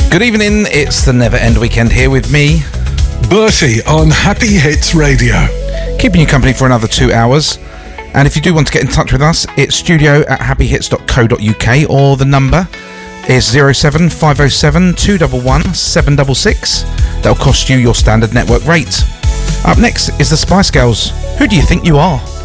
Good evening, it's the Never End Weekend here with me, Bertie, on Happy Hits Radio. keeping you company for another 2 hours. And if you do want to get in touch with us, it's studio@happyhits.co.uk, or the number is 07507 211 766. That'll cost you your standard network rate. Up next is the Spice Girls. Who do you think you are?